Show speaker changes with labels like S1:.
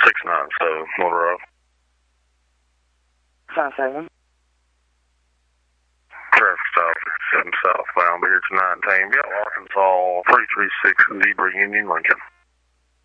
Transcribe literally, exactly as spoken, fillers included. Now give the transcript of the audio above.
S1: six nine seven, Motor Road.
S2: five seven.
S1: Traffic stop seven southbound, Beards nineteen, Bell, Arkansas, three three six, Zebra Union, Lincoln.